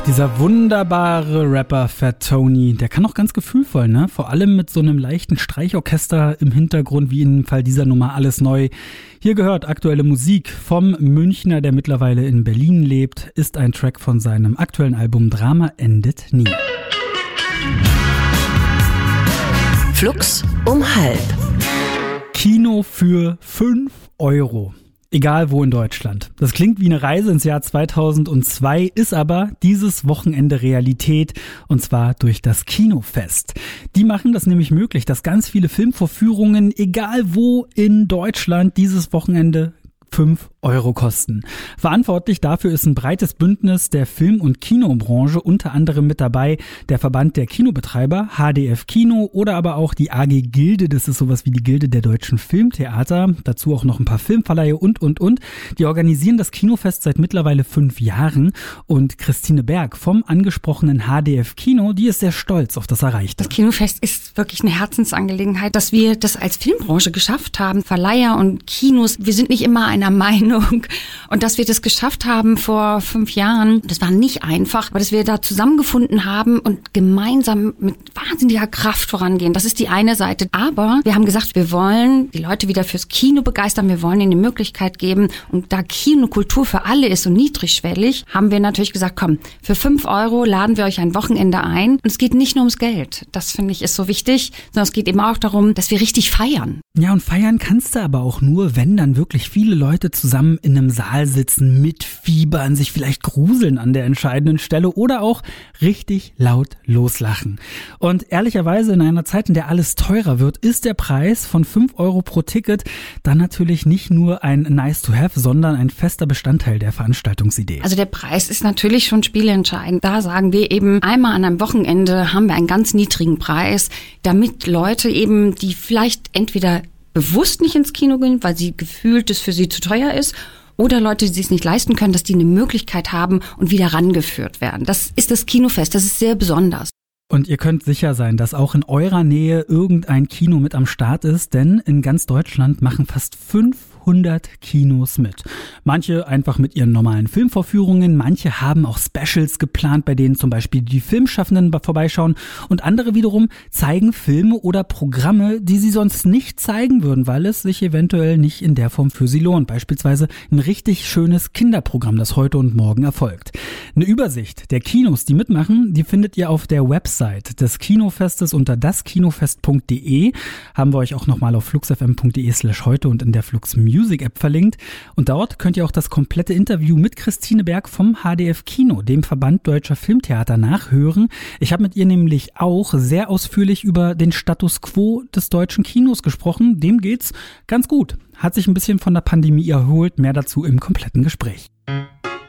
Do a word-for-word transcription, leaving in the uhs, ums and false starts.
Dieser wunderbare Rapper Fat Tony, der kann auch ganz gefühlvoll, ne? Vor allem mit so einem leichten Streichorchester im Hintergrund, wie im Fall dieser Nummer Alles neu. Hier gehört aktuelle Musik vom Münchner, der mittlerweile in Berlin lebt, ist ein Track von seinem aktuellen Album Drama endet nie. Flux um halb. Kino für fünf Euro. Egal wo in Deutschland. Das klingt wie eine Reise ins Jahr zweitausendzwei, ist aber dieses Wochenende Realität, und zwar durch das Kinofest. Die machen das nämlich möglich, dass ganz viele Filmvorführungen, egal wo in Deutschland, dieses Wochenende fünf Euro kosten. Verantwortlich dafür ist ein breites Bündnis der Film- und Kinobranche, unter anderem mit dabei der Verband der Kinobetreiber, H D F Kino, oder aber auch die A G Gilde, das ist sowas wie die Gilde der deutschen Filmtheater, dazu auch noch ein paar Filmverleihe und, und, und. Die organisieren das Kinofest seit mittlerweile fünf Jahren, und Christine Berg vom angesprochenen H D F Kino, die ist sehr stolz auf das Erreichte. Das Kinofest ist wirklich eine Herzensangelegenheit, dass wir das als Filmbranche geschafft haben, Verleiher und Kinos, wir sind nicht immer einer Meinung. Und dass wir das geschafft haben vor fünf Jahren, das war nicht einfach, aber dass wir da zusammengefunden haben und gemeinsam mit wahnsinniger Kraft vorangehen. Das ist die eine Seite. Aber wir haben gesagt, wir wollen die Leute wieder fürs Kino begeistern, wir wollen ihnen die Möglichkeit geben. Und da Kinokultur für alle ist und niedrigschwellig, haben wir natürlich gesagt, komm, für fünf Euro laden wir euch ein Wochenende ein. Und es geht nicht nur ums Geld. Das finde ich ist so wichtig, sondern es geht eben auch darum, dass wir richtig feiern. Ja, und feiern kannst du aber auch nur, wenn dann wirklich viele Leute zusammen in einem Saal sitzen, mitfiebern, sich vielleicht gruseln an der entscheidenden Stelle oder auch richtig laut loslachen. Und ehrlicherweise in einer Zeit, in der alles teurer wird, ist der Preis von fünf Euro pro Ticket dann natürlich nicht nur ein nice to have, sondern ein fester Bestandteil der Veranstaltungsidee. Also der Preis ist natürlich schon spielentscheidend. Da sagen wir eben, einmal an einem Wochenende haben wir einen ganz niedrigen Preis, damit Leute eben, die vielleicht entweder bewusst nicht ins Kino gehen, weil sie gefühlt es für sie zu teuer ist, oder Leute, die es nicht leisten können, dass die eine Möglichkeit haben und wieder rangeführt werden. Das ist das Kinofest, das ist sehr besonders. Und ihr könnt sicher sein, dass auch in eurer Nähe irgendein Kino mit am Start ist, denn in ganz Deutschland machen fast fünfhundert Kinos mit. Manche einfach mit ihren normalen Filmvorführungen, manche haben auch Specials geplant, bei denen zum Beispiel die Filmschaffenden vorbeischauen, und andere wiederum zeigen Filme oder Programme, die sie sonst nicht zeigen würden, weil es sich eventuell nicht in der Form für sie lohnt. Beispielsweise ein richtig schönes Kinderprogramm, das heute und morgen erfolgt. Eine Übersicht der Kinos, die mitmachen, die findet ihr auf der Website des Kinofestes unter daskinofest punkt de. Haben wir euch auch nochmal auf fluxfm punkt de slash heute und in der Flux Music App verlinkt. Und dort könnt ihr auch das komplette Interview mit Christine Berg vom H D F Kino, dem Verband Deutscher Filmtheater, nachhören. Ich habe mit ihr nämlich auch sehr ausführlich über den Status quo des deutschen Kinos gesprochen. Dem geht's ganz gut. Hat sich ein bisschen von der Pandemie erholt. Mehr dazu im kompletten Gespräch.